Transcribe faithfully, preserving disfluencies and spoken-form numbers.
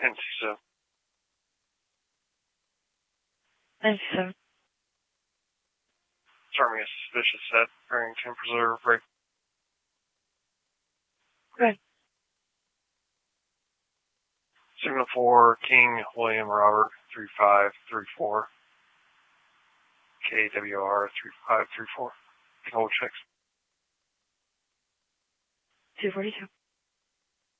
N C seven. N C seven. Starting a suspicious set. Barrington Preserve. Break. Good. Signal four, King William Robert, three five three four. K W R, three five three four. Hold checks. two forty-two.